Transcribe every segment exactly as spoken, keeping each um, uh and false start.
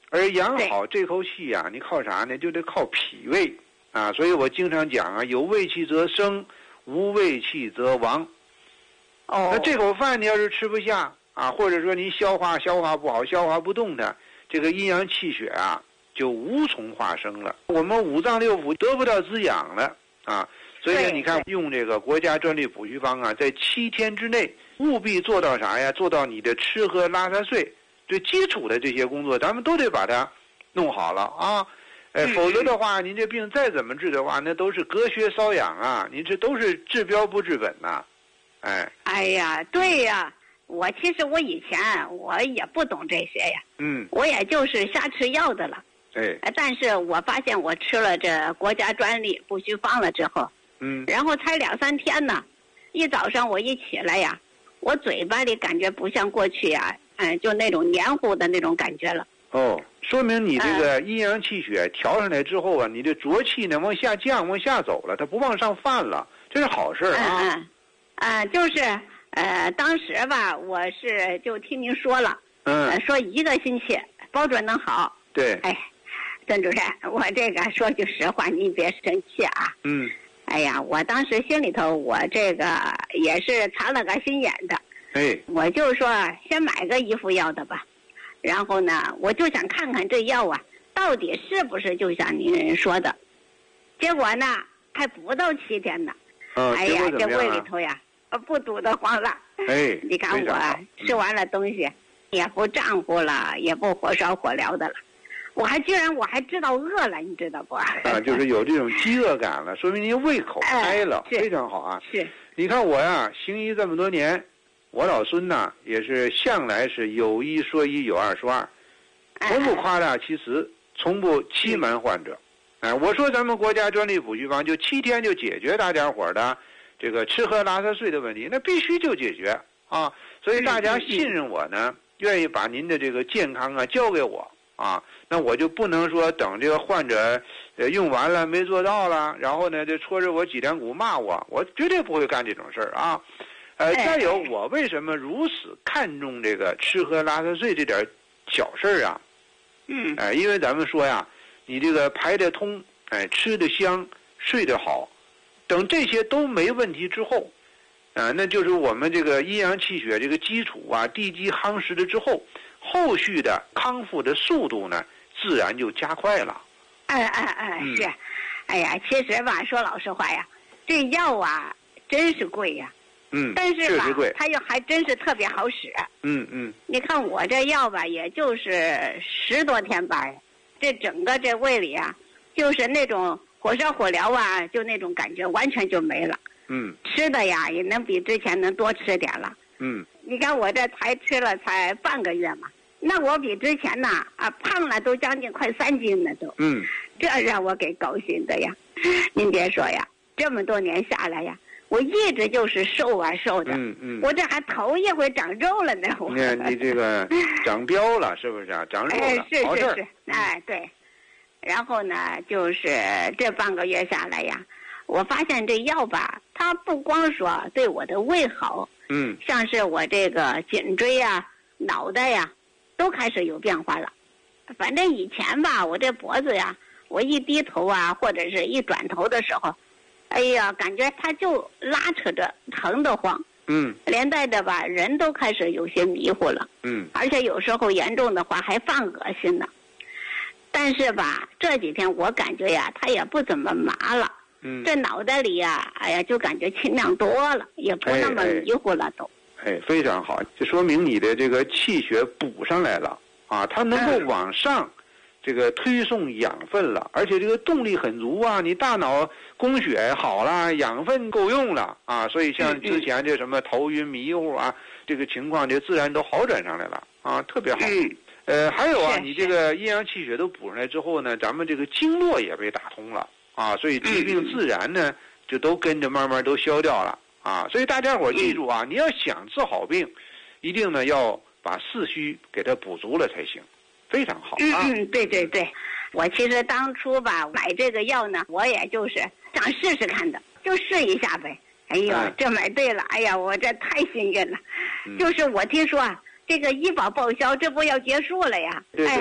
而养好这口气啊，你靠啥呢？就得靠脾胃啊。所以我经常讲啊，有胃气则生，无胃气则亡。 哦， 那这口饭你要是吃不下啊，或者说你消化消化不好、消化不动的，这个阴阳气血啊，就无从化生了。我们五脏六腑得不到滋养了啊。所以呢，你看用这个国家专利补虚方啊，在七天之内务必做到啥呀？做到你的吃喝拉撒睡最基础的这些工作，咱们都得把它弄好了啊。哎，否则的话，您这病再怎么治的话，那都是隔靴搔痒啊，您这都是治标不治本呐、啊。哎， 哎呀，对呀，我其实我以前我也不懂这些呀， 嗯， 我也就是瞎吃药的了。 哎， 但是我发现我吃了这国家专利补虚方了之后， 嗯， 然后才两三天呢，一早上我一起来呀，我嘴巴里感觉不像过去呀，嗯，就那种黏糊的那种感觉了。 哦，说明你这个阴阳气血调上来之后啊，你这浊气呢往下降，往下走了，它不往上泛了，这是好事啊。 嗯嗯，啊、呃，就是呃，当时吧，我是就听您说了， 嗯， 呃、说一个星期保准能好。 对， 哎，曾主任，我这个说句实话，您别生气啊。 嗯。 哎呀，我当时心里头我这个也是藏了个心眼的。 哎， 我就说先买个一副药的吧，然后呢，我就想看看这药啊，到底是不是就像您说的。结果呢，还不到七天呢。 哦、 哎呀，这胃里啊、 头呀，不堵得慌了。 哎， 你看我吃完了东西，也不胀乎了，也不火烧火燎的了。我还居然我还知道饿了，你知道不？ 啊，就是有这种饥饿感了，说明您胃口开了， 哎、 非常好啊。 是， 你看我呀，行医这么多年，我老孙呐也是向来是有一说一，有二说二，从不夸大其词，从不欺瞒患者。哎，我说咱们国家专利补虚方就七天就解决大家伙的这个吃喝拉撒睡的问题，那必须就解决啊。所以大家信任我呢，愿意把您的这个健康啊交给我。啊，那我就不能说等这个患者呃用完了没做到了，然后呢就戳着我脊梁骨骂我，我绝对不会干这种事儿啊。呃，再有我为什么如此看重这个吃喝拉撒睡这点小事儿啊？ 嗯， 哎、呃，因为咱们说呀，你这个排得通，哎、呃，吃得香，睡得好，等这些都没问题之后，啊、呃，那就是我们这个阴阳气血这个基础啊，地基夯实了之后。后续的康复的速度呢，自然就加快了。 哎哎哎，是，嗯、哎呀，其实吧，说老实话呀，这药啊，真是贵呀。 嗯， 但是吧， 确实贵， 它又还真是特别好使。 嗯嗯。 你看我这药吧，也就是十多天吧，这整个这胃里啊，就是那种火烧火燎啊，就那种感觉完全就没了。 嗯。 吃的呀，也能比之前能多吃点了。 嗯。 你看我这才吃了才半个月嘛。那我比之前呢啊胖了都将近快三斤了都， 嗯， 这让我给高兴的呀！您别说呀，这么多年下来呀，我一直就是瘦啊瘦的， 嗯嗯， 我这还头一回长肉了呢。 你看你这个长膘了是不是啊？长肉了， 哎，是好事儿。 是是，哎对。然后呢，就是这半个月下来呀，我发现这药吧，它不光说对我的胃好， 嗯， 像是我这个颈椎呀、脑袋呀。都开始有变化了，反正以前吧，我这脖子呀，我一低头啊，或者是一转头的时候，哎呀，感觉它就拉扯着，疼得慌。 嗯， 连带着吧，人都开始有些迷糊了。 嗯， 而且有时候严重的话还犯恶心呢。但是吧，这几天我感觉呀，它也不怎么麻了。 嗯， 这脑袋里呀，哎呀，就感觉清亮多了，也不那么迷糊了都。 哎，非常好，这说明你的这个气血补上来了啊，它能够往上这个推送养分了，而且这个动力很足啊，你大脑供血好了，养分够用了啊，所以像之前这什么头晕迷糊啊，这个情况就自然都好转上来了啊，特别好。呃，还有啊，你这个阴阳气血都补上来之后呢，咱们这个经络也被打通了啊，所以疾病自然呢就都跟着慢慢都消掉了。啊，所以大家伙记住啊，你要想治好病，一定呢要把四虚给它补足了才行，非常好啊。 嗯嗯，对对对，我其实当初吧买这个药呢，我也就是想试试看的，就试一下呗。哎呦，嗯、这买对了，哎呀，我这太幸运了。嗯、就是我听说啊，这个医保报销这不要结束了呀？ 对对。 哎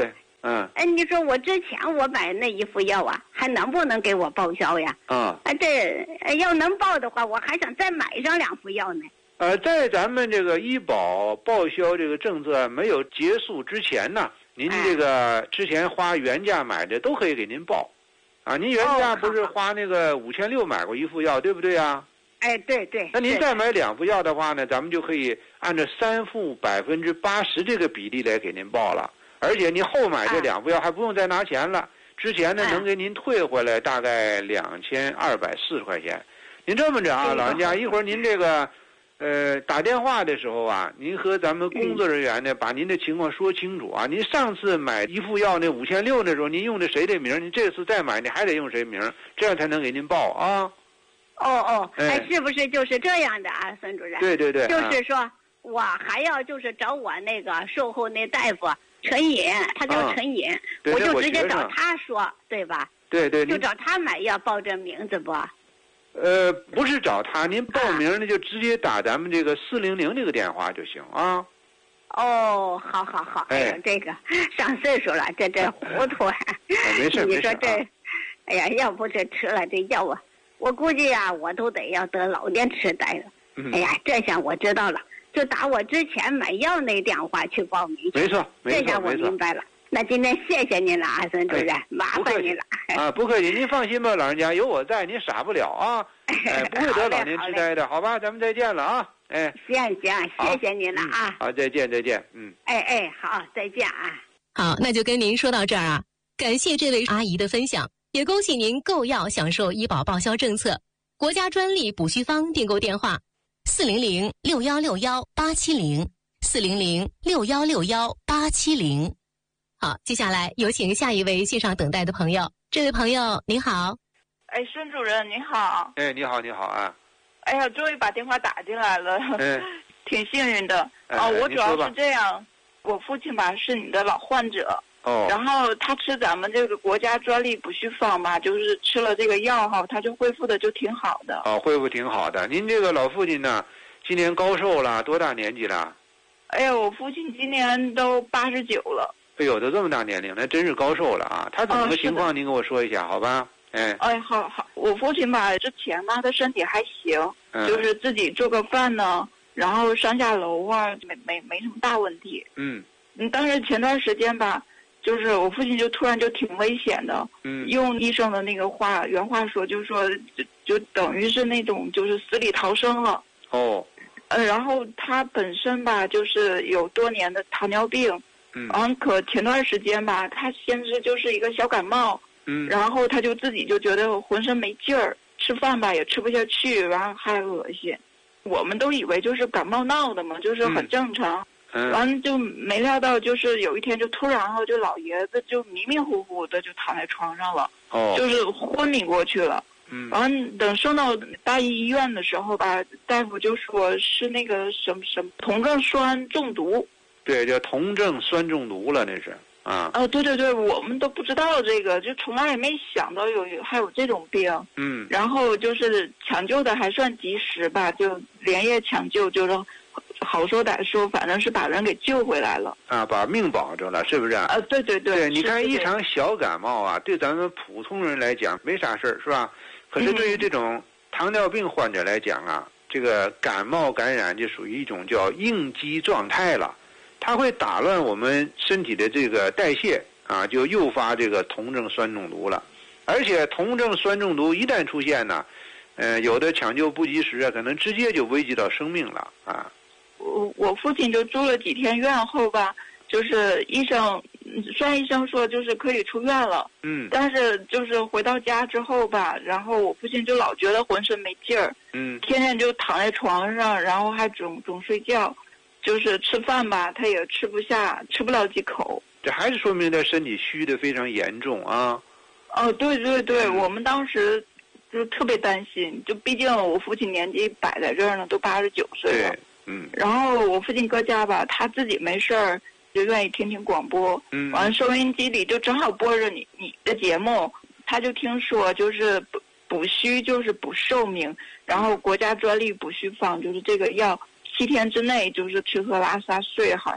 嗯。 哎，你说我之前我买那一副药啊，还能不能给我报销呀？ 啊。 啊，这要能报的话，我还想再买上两副药呢。 呃，在咱们这个医保报销这个政策没有结束之前呢，您这个之前花原价买的都可以给您报，啊，您原价不是花那个五千六买过一副药，对不对呀？ 哎，对对。 那您再买两副药的话呢，咱们就可以按照三副百分之八十这个比例来给您报了，而且您后买这两副药还不用再拿钱了，之前呢能给您退回来大概两千二百四十块钱。您这么着啊，老人家，一会儿您这个。呃，打电话的时候啊，您和咱们工作人员呢，把您的情况说清楚啊。您上次买一副药那五千六的时候，您用的谁的名？您这次再买，你还得用谁名？这样才能给您报啊。 哦哦，哎，是不是就是这样的啊，孙主任？ 对对对， 就是说、啊、我还要就是找我那个售后那大夫陈颖，他叫陈颖、啊，我就直接找他说，对吧？ 对对， 就找他买药报这名字不？ 呃，不是找他，您报名呢、啊、就直接打咱们这个四零零这个电话就行啊。 哦，好好好，哎呀，这个上岁数了，这这糊涂啊。 没事， 你说这， 啊、 哎呀，要不这吃了这药啊，我估计呀、啊，我都得要得老年痴呆了。 嗯、 哎呀，这下我知道了，就打我之前买药那电话去报名。 没错，没错， 这下我明白了。那今天谢谢您了啊，孙主任，哎、麻烦您了。 啊，不客气，您放心吧，老人家有我在，您傻不了啊，哎，不会得老年痴呆的，好, 好吧？咱们再见了啊，哎。 行行，谢谢您了啊。 好，再见再见，嗯。 哎哎，好，再见啊。 好，那就跟您说到这儿啊，感谢这位阿姨的分享，也恭喜您购药享受医保报销政策，国家专利补虚方订购电话：四零零六幺六幺八七零，四零零六幺六幺八七零。好，接下来有请下一位线上等待的朋友。这位朋友您好。 哎，孙主任您好。 哎，你好你好啊。 哎呀，终于把电话打进来了， 嗯， 挺幸运的。 哎、 啊，我主要是这样，我父亲吧是你的老患者。 哦。 然后他吃咱们这个国家专利补虚方吧，就是吃了这个药哈，他就恢复的就挺好的。 哦，恢复挺好的。您这个老父亲呢，今年高寿了？多大年纪了？ 哎呀，我父亲今年都八十九了。 哎呦，都这么大年龄，那真是高寿了啊！他怎么个情况？您跟我说一下，好吧？哎。 哎，好好，我父亲吧，之前吧，他身体还行， 嗯、 就是自己做个饭呢，然后上下楼啊，没没没什么大问题。 嗯。 嗯，但是前段时间吧，就是我父亲就突然就挺危险的。 嗯。 用医生的那个话，原话说，就是说，就就等于是那种就是死里逃生了。 哦。 呃，然后他本身吧，就是有多年的糖尿病。 嗯， 完可前段时间吧，他先是就是一个小感冒， 嗯， 然后他就自己就觉得浑身没劲儿，吃饭吧也吃不下去，然后还恶心。我们都以为就是感冒闹的嘛，就是很正常。 嗯， 完就没料到，就是有一天就突然后就老爷子就迷迷糊糊的就躺在床上了， 哦， 就是昏迷过去了。 嗯， 完等送到大医医院的时候吧，大夫就说是那个什么什么酮症酸中毒。 对，叫酮症酸中毒了，那是啊。 哦，对对对，我们都不知道这个，就从来也没想到有还有这种病。 嗯。 然后就是抢救的还算及时吧，就连夜抢救，就是好说歹说，反正是把人给救回来了。 啊，把命保着了，是不是？ 啊，对对对。 对，你看一场小感冒啊，对咱们普通人来讲没啥事儿，是吧？可是对于这种糖尿病患者来讲啊，嗯、这个感冒感染就属于一种叫应激状态了。它会打乱我们身体的这个代谢啊，就诱发这个酮症酸中毒了。而且酮症酸中毒一旦出现呢，呃，有的抢救不及时啊，可能直接就危及到生命了啊。 我我父亲就住了几天院后吧，就是医生，虽然医生说就是可以出院了， 嗯， 但是就是回到家之后吧，然后我父亲就老觉得浑身没劲儿， 嗯， 天天就躺在床上，然后还总总睡觉。就是吃饭吧，他也吃不下，吃不了几口。 这还是说明他身体虚的非常严重啊。 哦，对对对，嗯、我们当时就特别担心，就毕竟我父亲年纪摆在这儿呢，都八十九岁了。 对，嗯。 然后我父亲搁家吧，他自己没事儿就愿意听听广播， 嗯。 完了收音机里就正好播着你你的节目，他就听说就是补补虚就是补寿命，然后国家专利补虚方就是这个药。七天之内就是吃喝拉撒睡，好像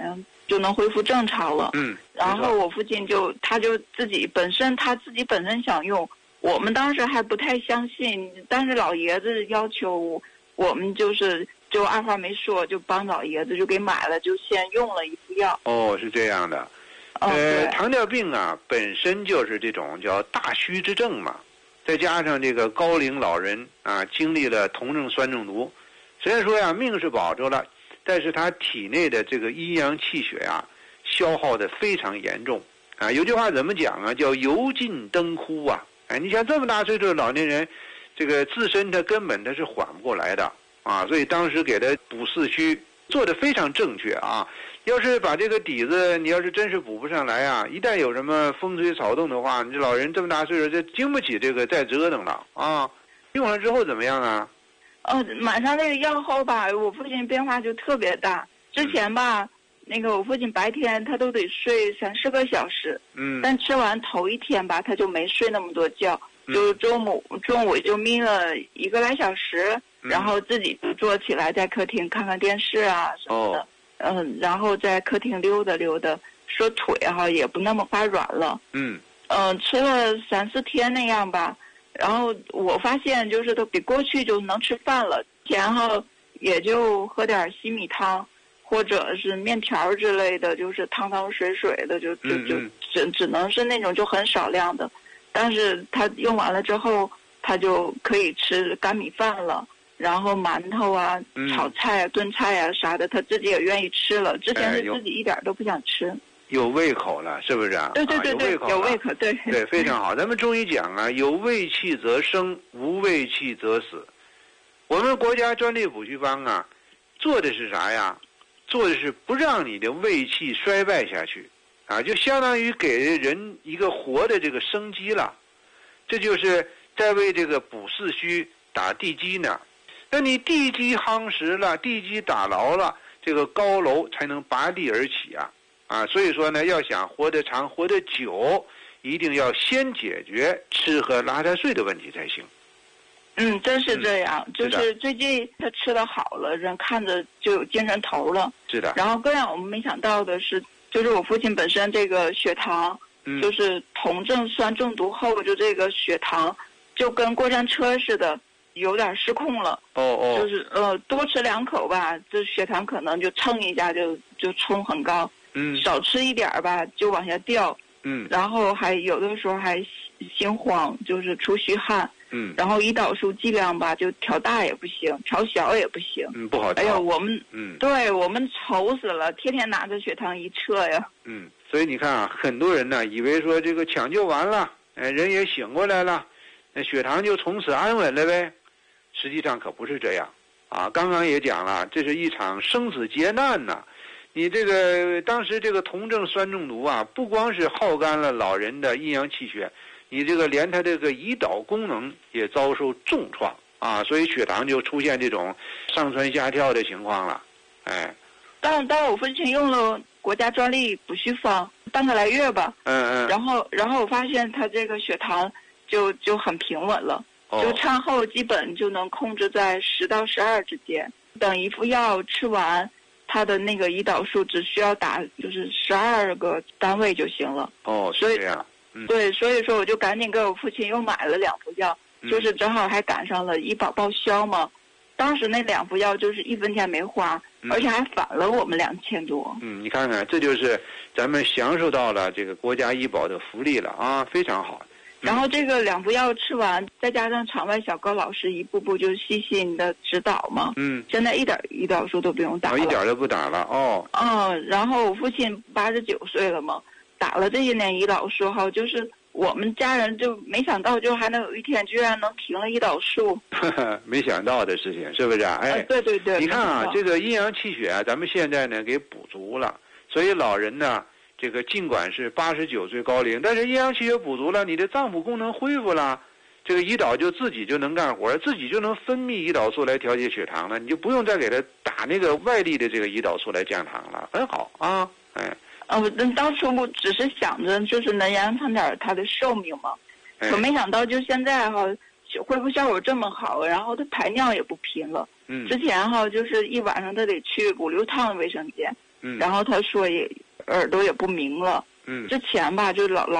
就能恢复正常了。 嗯， 然后我父亲就他就自己本身他自己本身想用，我们当时还不太相信，但是老爷子要求我们就是就二话没说就帮老爷子就给买了，就先用了一副药。 哦，是这样的。 哦、 呃，糖尿病啊本身就是这种叫大虚之症嘛，再加上这个高龄老人啊经历了酮症酸中毒，虽然说呀命是保住了，但是他体内的这个阴阳气血啊消耗的非常严重啊。有句话怎么讲啊？叫油尽灯枯啊！哎，你想这么大岁数的老年人，这个自身他根本他是缓不过来的啊。所以当时给他补四虚做得非常正确啊。要是把这个底子，你要是真是补不上来啊，一旦有什么风吹草动的话，你这老人这么大岁数，就经不起这个再折腾了啊。用上之后怎么样啊？ 呃，买上那个药后吧，我父亲变化就特别大。之前吧，那个我父亲白天他都得睡三四个小时， 嗯， 但吃完头一天吧，他就没睡那么多觉，嗯、就中午中午就眯了一个来小时，嗯、然后自己就坐起来在客厅看看电视啊什么的。哦嗯，然后在客厅溜达溜达，说腿哈也不那么发软了。 嗯， 嗯、呃，吃了三四天那样吧，然后我发现就是都比过去就能吃饭了，前后也就喝点西米汤或者是面条之类的，就是汤汤水水的，就就就只只能是那种就很少量的，但是他用完了之后，他就可以吃干米饭了。然后馒头啊、炒菜啊、炖菜啊啥的，他自己也愿意吃了。之前是自己一点都不想吃。 有胃口了，是不是啊？ 对对对对， 啊、有胃口， 有胃口，对对，非常好。咱们中医讲啊，有胃气则生，无胃气则死。我们国家专利补虚方啊，做的是啥呀？做的是不让你的胃气衰败下去啊，就相当于给人一个活的这个生机了。这就是在为这个补四虚打地基呢。那你地基夯实了，地基打牢了，这个高楼才能拔地而起啊！啊，所以说呢，要想活得长、活得久，一定要先解决吃喝拉撒睡的问题才行。 嗯，真是这样。 嗯、 就是最近他吃得好了，人看着就有精神头了。 是的。 然后更让我们没想到的是，就是我父亲本身这个血糖， 嗯、 就是酮症酸中毒后，就这个血糖就跟过山车似的。有点失控了， 哦哦， 就是呃多吃两口吧，这血糖可能就蹭一下就就冲很高， 嗯， 少吃一点吧就往下掉， 嗯， 然后还有的时候还心慌，就是出虚汗， 嗯， 然后胰岛素剂量吧就调大也不行，调小也不行， 嗯，不好调。 哎呦，我们嗯， 对我们愁死了，天天拿着血糖仪测呀。 嗯，所以你看啊，很多人呢以为说这个抢救完了，哎，人也醒过来了，那血糖就从此安稳了呗。实际上可不是这样啊！刚刚也讲了，这是一场生死劫难呐、啊。你这个当时这个酮症酸中毒啊，不光是耗干了老人的阴阳气血，你这个连他这个胰岛功能也遭受重创啊，所以血糖就出现这种上蹿下跳的情况了。哎， 当当我父亲用了国家专利补虚方半个来月吧， 嗯嗯， 然后然后我发现他这个血糖就就很平稳了。就餐后基本就能控制在十到十二之间，等一副药吃完，他的那个胰岛素只需要打就是十二个单位就行了。 哦，是这样。 嗯、对，所以说我就赶紧给我父亲又买了两副药， 嗯、 就是正好还赶上了医保报销嘛。当时那两副药就是一分钱没花， 嗯、 而且还返了我们两千多。 嗯，你看看，这就是咱们享受到了这个国家医保的福利了啊，非常好。 然后这个两副药吃完，再加上场外小高老师一步步就细心的指导嘛， 嗯， 现在一点胰岛素都不用打了， 哦、一点都不打了哦。 嗯，然后我父亲八十九岁了嘛，打了这些年胰岛素后，就是我们家人就没想到，就还能有一天居然能停了胰岛素， 没想到的事情是不是啊？哎， 啊对对对， 你看啊，这个阴阳气血啊，咱们现在呢给补足了，所以老人呢。这个尽管是八十九岁高龄，但是阴阳气血补足了，你的脏腑功能恢复了，这个胰岛就自己就能干活，自己就能分泌胰岛素来调节血糖了，你就不用再给他打那个外力的这个胰岛素来降糖了，很好啊，哎。 啊，我当初我只是想着就是能延长点他的寿命嘛， 哎、 可没想到就现在哈恢复效果这么好，然后他排尿也不频了。 嗯。 之前哈就是一晚上他得去五六趟卫生间。 嗯， 然后他说也耳朵也不明了。 嗯， 之前吧就老老